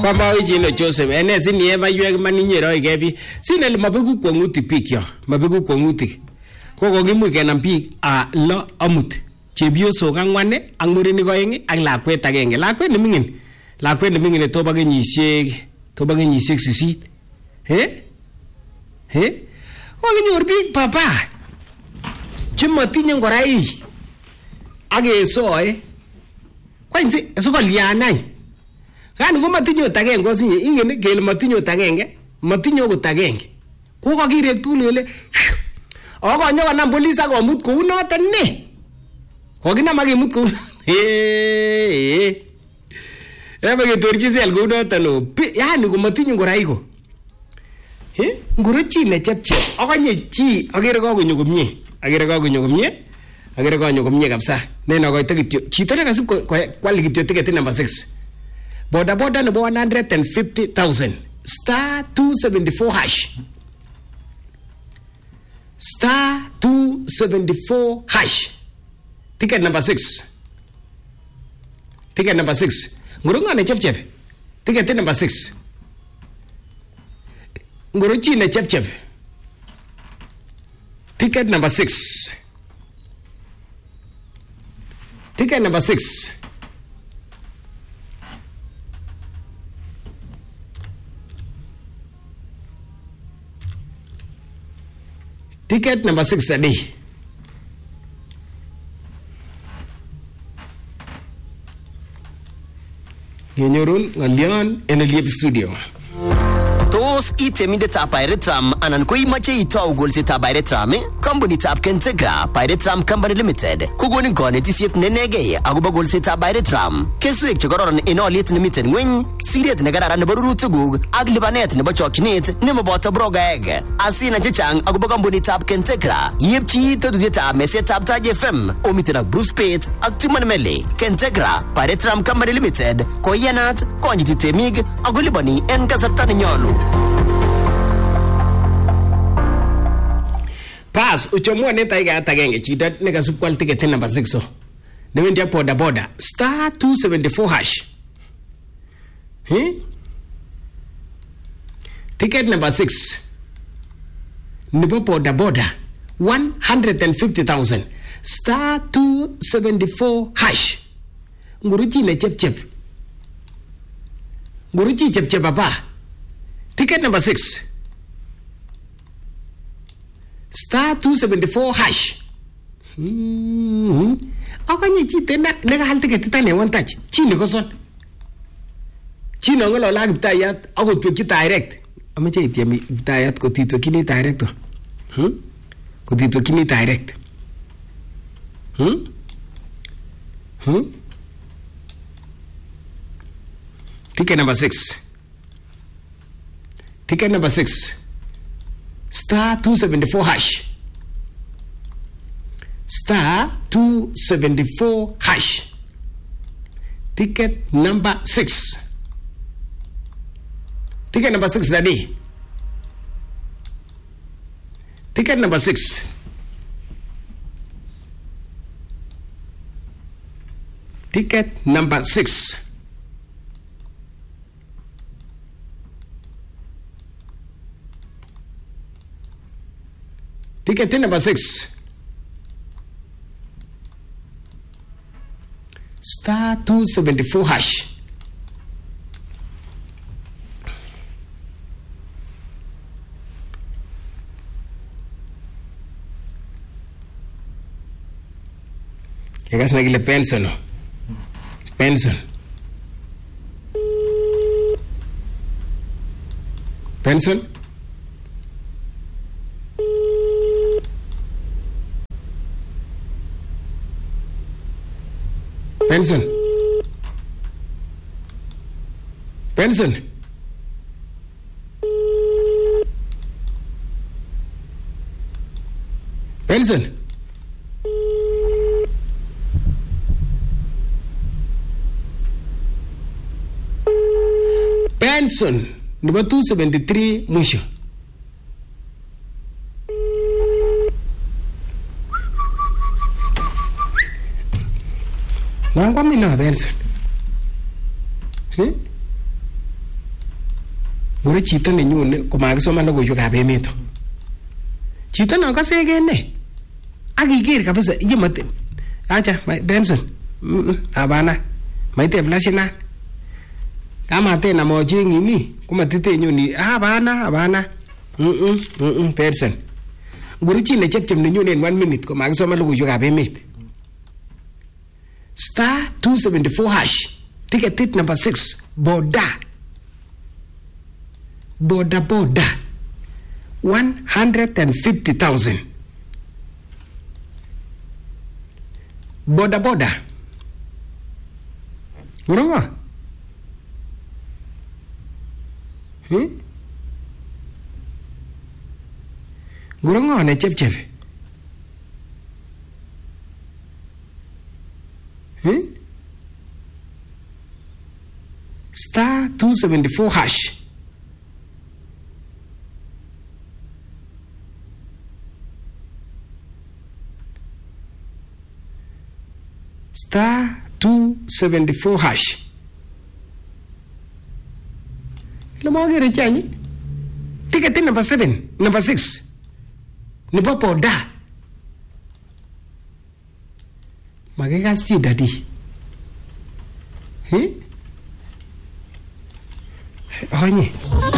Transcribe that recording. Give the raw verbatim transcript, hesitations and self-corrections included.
Papa Ojino Joseph ene sini ema yue maninyero ikebi sine le mabeku kwangutik pikyo mabeku kwangutik ko kokimuch kenam biik a lo amut chepyosok angwan ak murenik oeng ak lakwet agenge lakwet nemingin lakwet nemingin toba kenyisiek toba kenyisiek sisit eh eh kokinyor biik papa chematinye ngorai akesoe kwanzi sokolianai kan ko matinyo tagenge osinye ingen kele matinyo tagenge matinyo ko tagenge ko kakirek tulele akonyo kanam police akomut kou noton ne kokinam akimut kou eh ebe ketorchi sel kou noton no yani ko matinyo ngorai ko eh ngoro chi ne chepchep akonye chi akere kakonyo komie akere kakonyo komie akere kakonyo komie kabisa neno koite kityo chito ne kasib kwal kityo ticket number six boda boda nebo one hundred fifty thousand star two seventy-four hash star two seventy-four hash ticket number six ticket number six ngurunga ne chef chef ticket number six nguruchi ne chef chef ticket number six ticket number six ticket number six a day. Genyorun ngalian en Liep Studio. Tos itemindetab Pirateram anan ko imache itau golsetab Pirateram, kompunitab Kentegra Pirateram Company Limited kokonin konetisiet nenegei akobo golsetab Pirateram. Keswek che kororon en oliet nemiten ngweny, siret nekararan nebo rurutikuk ak lipanet nebo chokchinet nemoboto brogaeg. Asina chechang akobo kompunitab Kentegra, yepchi tetutietab mesetab Taj F M omiten ak Bruce Pate ak Timon Mele. Kentegra Pirateram Company Limited koyanat konyiti temik ako lipani en kasarta nenyolu. Pass uchomwa neta iga atagenge chito nekasub kwal ticket number six so newendi ak boda boda star two seventy-four hash eh ticket number six nebo boda boda one hundred fifty thousand star two seventy-four hash nguruchi ne chep chep nguruchi chep chep papa ticket number six star two seventy-four hash. Hmm. Akanye chite na nekahal ticket tane one touch. Chini koson. Chino ngolola kiptayat akot pekchi direct. Amache ityem kiptayat kotitwekini direct. Hmm? Kotitwekini direct. Hmm? Hmm? Ticket number six. Ticket number six. Star two seventy-four hash. Star two seventy-four hash. Ticket number six. Ticket number six, daddy. Ticket number six. Ticket number six. Ticket number six. Star two seventy-four hash. Kegas nagile pension. Pension. Pension. Benson. Benson. Benson. Benson. Number two seventy-three mwisho. Nangwa mina Benson. Eh? ngoro chito nenyone komakisoman logoiwekab emet. Chito no kasege ne akiker kabisa yemate acha Benson abana maite flashina kama tena mojingi ni kumatite nyoni abana abana mm mm Benson ngoro chi ne chepchem nenyone in one minute komakisoman logoiwekab emet. Star two seventy-four hash ticket number six boda boda boda one hundred fifty thousand. Boda boda. Ngurungo? Hmm? Ngurungo ne chep chep. Hmm? Star two seventy-four hash. Star two seventy-four hash. Lemagere chanyi. Ticket number seven, number six. Nipo poda. Magega si dadi. He? Honye.